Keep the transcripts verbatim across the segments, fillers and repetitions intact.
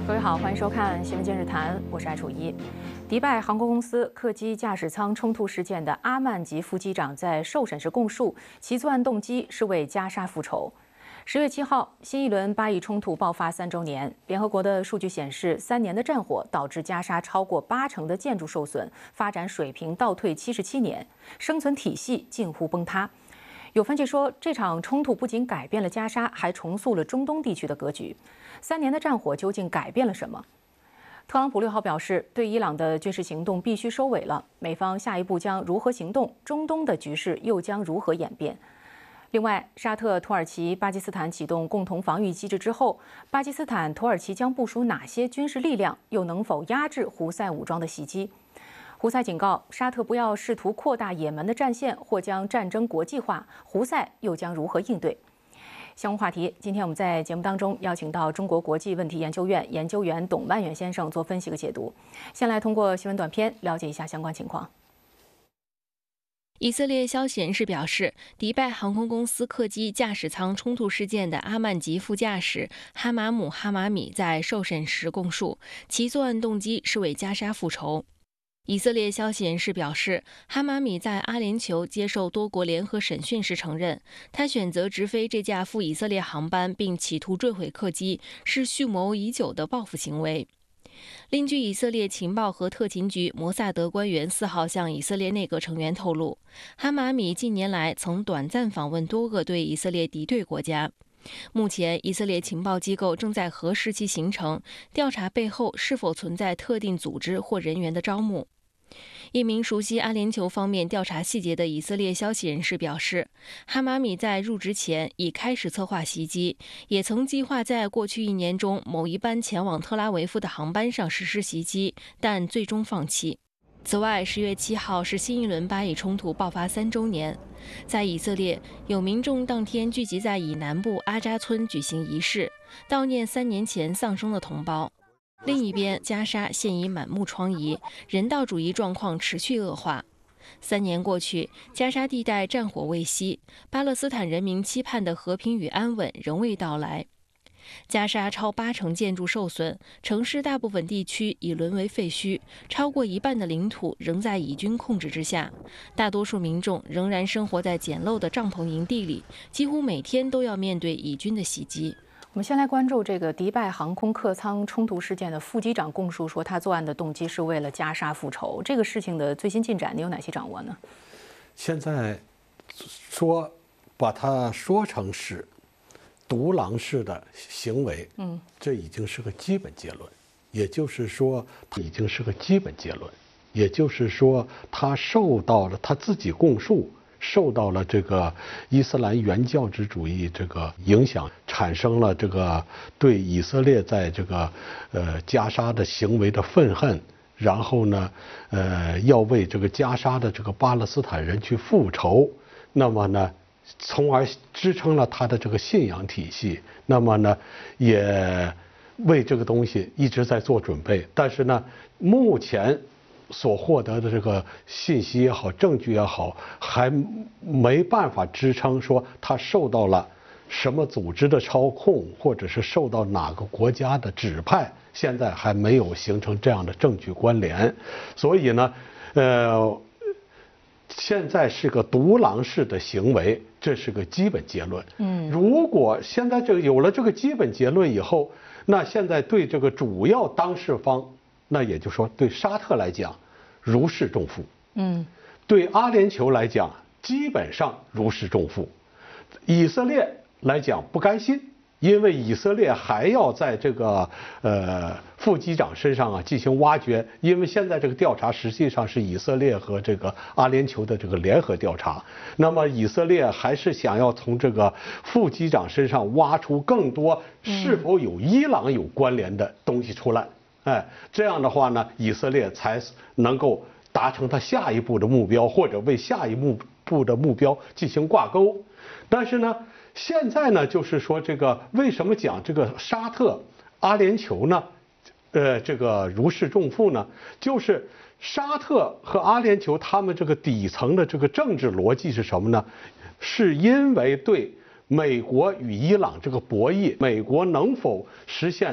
各位好，欢迎收看《新闻今日谈》，我是艾楚一。迪拜航空公司客机驾驶舱冲突事件的阿曼吉副机长在受审时供述，其作案动机是为加沙复仇。十月七号，新一轮巴以冲突爆发三周年，联合国的数据显示，三年的战火导致加沙超过八成的建筑受损，发展水平倒退七十七年，生存体系近乎崩塌。有分析说，这场冲突不仅改变了加沙，还重塑了中东地区的格局。三年的战火究竟改变了什么？特朗普六号表示，对伊朗的军事行动必须收尾了。美方下一步将如何行动？中东的局势又将如何演变？另外，沙特、土耳其、巴基斯坦启动共同防御机制之后，巴基斯坦、土耳其将部署哪些军事力量？又能否压制胡塞武装的袭击？胡塞警告沙特不要试图扩大也门的战线，或将战争国际化。胡塞又将如何应对？相关话题，今天我们在节目当中邀请到中国国际问题研究院研究员董万远先生做分析和解读。先来通过新闻短片了解一下相关情况。 以色列消息人士表示，迪拜航空公司客机驾驶舱冲突事件的阿曼吉副驾驶哈马姆·哈马米在受审时供述，其作案动机是为加沙复仇。以色列消息人士表示，哈马米在阿联酋接受多国联合审讯时承认，他选择直飞这架赴以色列航班并企图坠毁客机，是蓄谋已久的报复行为。另据以色列情报和特勤局摩萨德官员四号向以色列内阁成员透露，哈马米近年来曾短暂访问多个对以色列敌对国家。目前，以色列情报机构正在核实其行程，调查背后是否存在特定组织或人员的招募。一名熟悉阿联酋方面调查细节的以色列消息人士表示，哈马米在入职前已开始策划袭击，也曾计划在过去一年中某一班前往特拉维夫的航班上实施袭击，但最终放弃。此外，十月七号是新一轮巴以冲突爆发三周年，在以色列，有民众当天聚集在以南部阿扎村举行仪式，悼念三年前丧生的同胞。另一边，加沙现已满目疮痍，人道主义状况持续恶化。三年过去，加沙地带战火未息，巴勒斯坦人民期盼的和平与安稳仍未到来。加沙超八成建筑受损，城市大部分地区已沦为废墟，超过一半的领土仍在以军控制之下。大多数民众仍然生活在简陋的帐篷营地里，几乎每天都要面对以军的袭击。 我们先来关注这个迪拜航空客舱冲突事件的副机长供述说，他作案的动机是为了加沙复仇。这个事情的最新进展，你有哪些掌握呢？ 现在说把它说成是独狼式的行为，嗯，这已经是个基本结论。也就是说，它已经是个基本结论。也就是说，他受到了他自己供述。受到了这个伊斯兰原教旨主义这个影响，产生了这个对以色列在这个呃加沙的行为的愤恨，然后呢，呃要为这个加沙的这个巴勒斯坦人去复仇，那么呢，从而支撑了他的这个信仰体系，那么呢，也为这个东西一直在做准备，但是呢，目前所获得的这个信息也好，证据也好，还没办法支撑说他受到了什么组织的操控，或者是受到哪个国家的指派，现在还没有形成这样的证据关联。所以呢，呃，现在是个独狼式的行为，这是个基本结论。嗯，如果现在这个有了这个基本结论以后，那现在对这个主要当事方，那也就是说，对沙特来讲，如释重负。嗯，对阿联酋来讲，基本上如释重负。以色列来讲不甘心，因为以色列还要在这个呃副机长身上啊进行挖掘，因为现在这个调查实际上是以色列和这个阿联酋的这个联合调查。那么以色列还是想要从这个副机长身上挖出更多是否有伊朗有关联的东西出来。哎，这样的话呢，以色列才能够达成他下一步的目标，或者为下一步的目标进行挂钩。但是呢，现在呢，就是说这个为什么讲这个沙特、阿联酋呢？呃，这个如释重负呢？就是沙特和阿联酋他们这个底层的这个政治逻辑是什么呢？是因为对美国与伊朗这个博弈，美国能否实现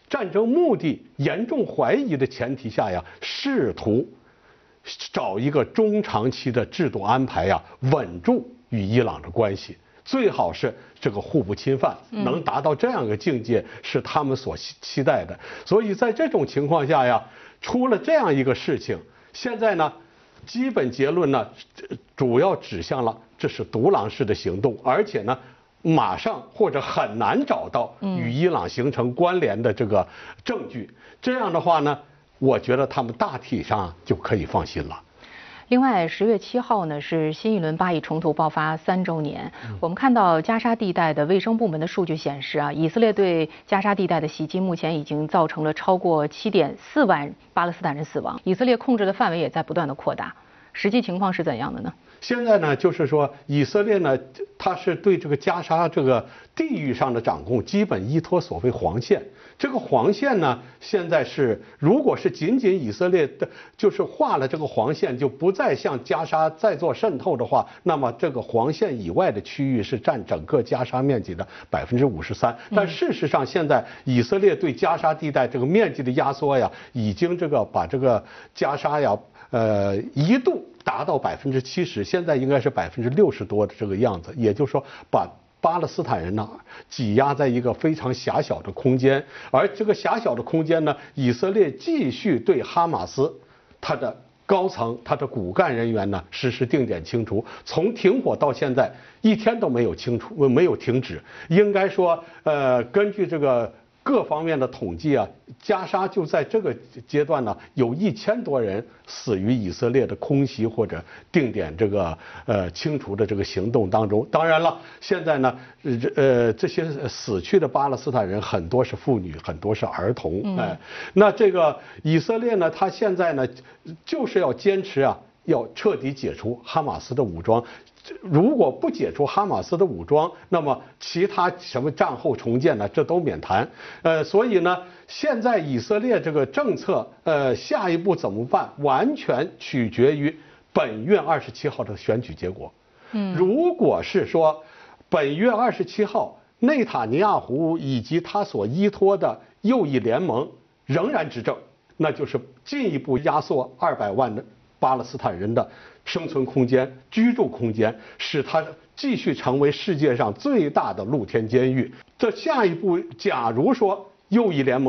战争目的严重怀疑的前提下呀，试图找一个中长期的制度安排呀，稳住与伊朗的关系。最好是这个互不侵犯，能达到这样一个境界，是他们所期待的。所以在这种情况下呀，出了这样一个事情，现在呢，基本结论呢，主要指向了这是独狼式的行动，而且呢，马上或者很难找到与伊朗形成关联的这个证据。这样的话呢，我觉得他们大体上就可以放心了。 另外，十月七号呢是新一轮巴以冲突爆发三周年。我们看到加沙地带的卫生部门的数据显示啊，以色列对加沙地带的袭击目前已经造成了超过七点四万巴勒斯坦人死亡。以色列控制的范围也在不断的扩大，实际情况是怎样的呢？ 现在呢，就是说以色列呢，它是对这个加沙这个地域上的掌控，基本依托所谓黄线。这个黄线呢，现在是如果是仅仅以色列的，就是画了这个黄线，就不再向加沙再做渗透的话，那么这个黄线以外的区域是占整个加沙面积的百分之五十三。但事实上，现在以色列对加沙地带这个面积的压缩呀，已经这个把这个加沙呀，呃，一度达到百分之七十，现在应该是百分之六十多的这个样子。也就是说，把巴勒斯坦人呢挤压在一个非常狭小的空间，而这个狭小的空间呢，以色列继续对哈马斯它的高层、它的骨干人员呢实施定点清除，从停火到现在一天都没有清除，没有停止。应该说，呃，根据这个各方面的统计啊，加沙就在这个阶段呢，有一千多人死于以色列的空袭或者定点这个呃清除的这个行动当中。当然了，现在呢，呃这些死去的巴勒斯坦人很多是妇女，很多是儿童，哎，那这个以色列呢，他现在呢就是要坚持啊，要彻底解除哈马斯的武装。如果不解除哈马斯的武装，那么其他什么战后重建呢，这都免谈。呃，所以呢，现在以色列这个政策，呃，下一步怎么办，完全取决于本月二十七号的选举结果。嗯，如果是说本月二十七号内塔尼亚胡以及他所依托的右翼联盟仍然执政，那就是进一步压缩二百万的巴勒斯坦人的生存空间、居住空间，使它继续成为世界上最大的露天监狱。这下一步，假如说右翼联盟